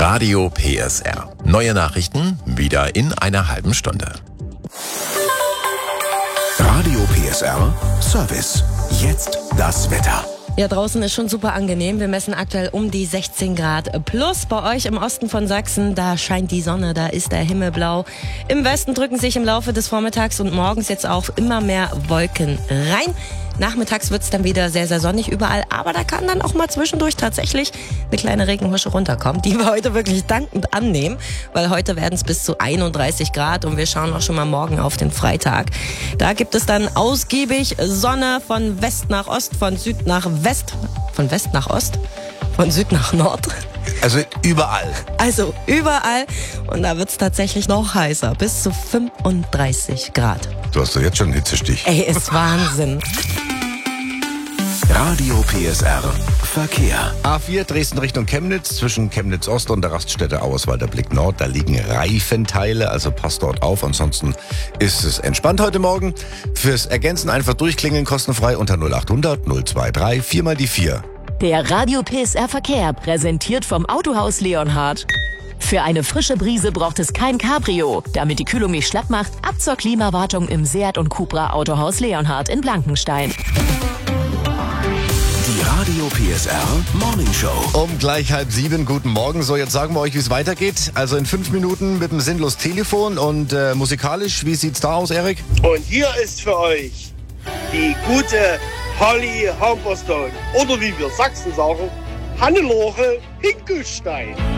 Radio PSR. Neue Nachrichten wieder in einer halben Stunde. Radio PSR Service. Jetzt das Wetter. Ja, draußen ist schon super angenehm. Wir messen aktuell um die 16 Grad plus. Bei euch im Osten von Sachsen, da scheint die Sonne, da ist der Himmel blau. Im Westen drücken sich im Laufe des Vormittags und morgens jetzt auch immer mehr Wolken rein. Nachmittags wird's dann wieder sehr, sehr sonnig überall, aber da kann dann auch mal zwischendurch tatsächlich eine kleine Regenhusche runterkommen, die wir heute wirklich dankend annehmen, weil heute werden es bis zu 31 Grad und wir schauen auch schon mal morgen auf den Freitag. Da gibt es dann ausgiebig Sonne von West nach Ost, von Süd nach West, von West nach Ost, von Süd nach Nord. Also überall. Also überall und da wird's tatsächlich noch heißer, bis zu 35 Grad. Du hast doch jetzt schon einen Hitzestich. Ey, ist Wahnsinn. Radio PSR Verkehr. A4 Dresden Richtung Chemnitz, zwischen Chemnitz Ost und der Raststätte Auerswalder Blick Nord. Da liegen Reifenteile, also passt dort auf. Ansonsten ist es entspannt heute Morgen. Fürs Ergänzen einfach durchklingeln, kostenfrei unter 0800 023 4 mal die 4. Der Radio PSR Verkehr, präsentiert vom Autohaus Leonhard. Für eine frische Brise braucht es kein Cabrio. Damit die Kühlung nicht schlapp macht, ab zur Klimawartung im Seat und Cupra Autohaus Leonhard in Blankenstein. Die Radio PSR Morning Show. Um gleich 6:30. Guten Morgen. So, jetzt sagen wir euch, wie es weitergeht. Also in 5 Minuten mit dem sinnlos Telefon und musikalisch. Wie sieht's da aus, Erik? Und hier ist für euch die gute Holly Humberstone. Oder wie wir Sachsen sagen, Hannelore Hinkelstein.